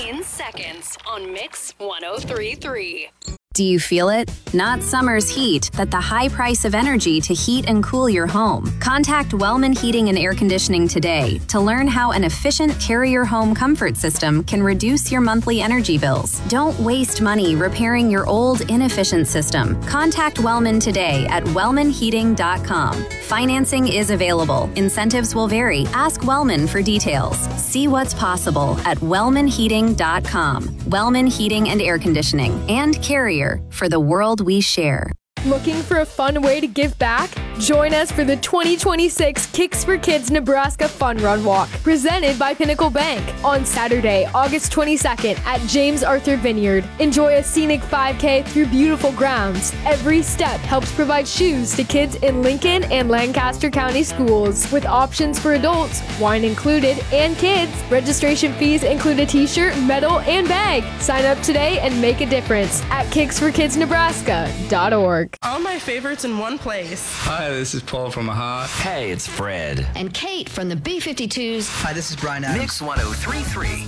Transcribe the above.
15 seconds on Mix 103.3. Do you feel it? Not summer's heat, but the high price of energy to heat and cool your home. Contact Wellman Heating and Air Conditioning today to learn how an efficient Carrier home comfort system can reduce your monthly energy bills. Don't waste money repairing your old, inefficient system. Contact Wellman today at wellmanheating.com. Financing is available. Incentives will vary. Ask Wellman for details. See what's possible at wellmanheating.com. Wellman Heating and Air Conditioning and Carrier for the world we share. Looking for a fun way to give back? Join us for the 2026 Kicks for Kids Nebraska Fun Run Walk, presented by Pinnacle Bank, on Saturday, August 22nd at James Arthur Vineyard. Enjoy a scenic 5K through beautiful grounds. Every step helps provide shoes to kids in Lincoln and Lancaster County schools, with options for adults, wine included, and kids. Registration fees include a t-shirt, medal, and bag. Sign up today and make a difference at kicksforkidsnebraska.org. All my favorites in one place. Hi, this is Paul from AHA. Hey, it's Fred. And Kate from the B-52s. Hi, this is Brian Adams. Mix 103.3.